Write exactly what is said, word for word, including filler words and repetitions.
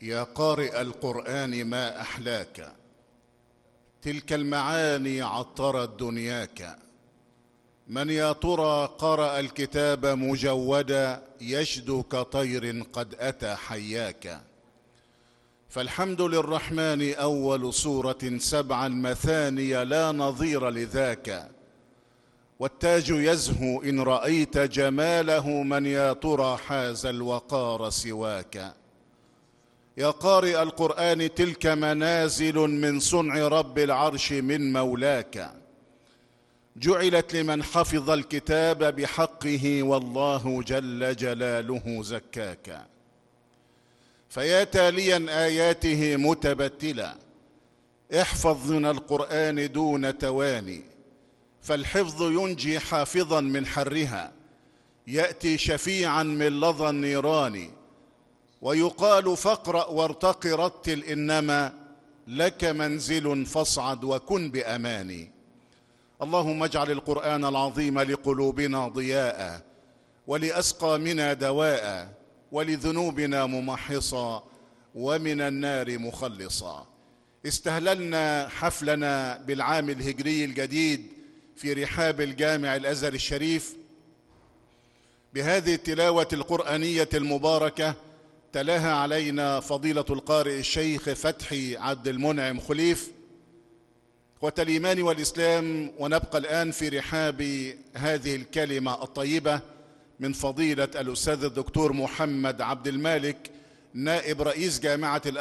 يا قارئ القرآن ما أحلاك، تلك المعاني عطرت دنياك. من يا ترى قرأ الكتاب مجودا يشدو كطير قد أتى حياك. فالحمد للرحمن أول سورة سبعا مثاني لا نظير لذاك، والتاج يزهو إن رأيت جماله. من يا ترى حاز الوقار سواك. يا قارئ القرآن تلك منازل من صنع رب العرش من مولاك، جعلت لمن حفظ الكتاب بحقه والله جل جلاله زكاك. فيا تاليا آياته متبتلا، احفظ من القرآن دون تواني، فالحفظ ينجي حافظا من حرها، يأتي شفيعا من لظى النيران. ويقال فاقرأ وارتق رتل، إنما لك منزل فاصعد وكن بأماني. اللهم اجعل القرآن العظيم لقلوبنا ضياء، ولأسقامنا دواء، ولذنوبنا ممحصا، ومن النار مخلصا. استهللنا حفلنا بالعام الهجري الجديد في رحاب الجامع الأزهر الشريف بهذه التلاوة القرآنية المباركة. تلاها علينا فضيلة القارئ الشيخ فتحي عبد المنعم خليف، إخوة الإيمان والإسلام. ونبقى الآن في رحاب هذه الكلمة الطيبة من فضيلة الأستاذ الدكتور محمد عبد المالك، نائب رئيس جامعة